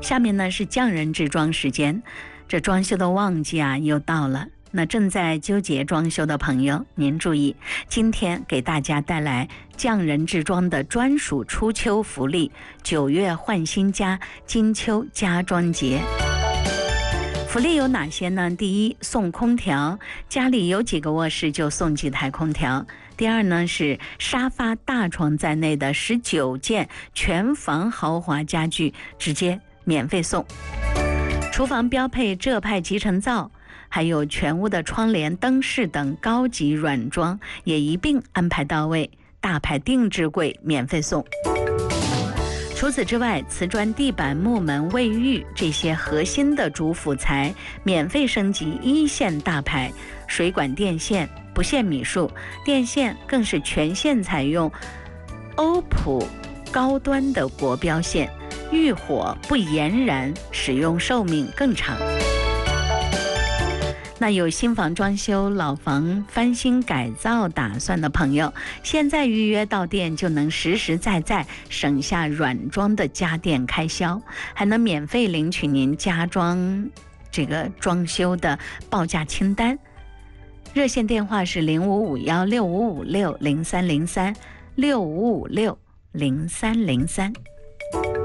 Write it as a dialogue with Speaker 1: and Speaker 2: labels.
Speaker 1: 下面呢是匠人之装时间，这装修的旺季啊又到了。那正在纠结装修的朋友，您注意，今天给大家带来匠人之装的专属初秋福利，9月换新家金秋家装节。福利有哪些呢？第一，送空调，家里有几个卧室就送几台空调。第二呢，是沙发、大床在内的19件全房豪华家具直接免费送。厨房标配浙派集成灶，还有全屋的窗帘、灯饰等高级软装也一并安排到位，大牌定制柜免费送。除此之外，瓷砖、地板、木门、卫浴这些核心的主辅材免费升级1线大牌，水管电线不限米数，电线更是全线采用欧普高端的国标线，遇火不延燃，使用寿命更长。那有新房装修、老房翻新改造打算的朋友，现在预约到店就能实实在在省下软装的家电开销，还能免费领取您家装装修的报价清单。热线电话是055165560303，65560303。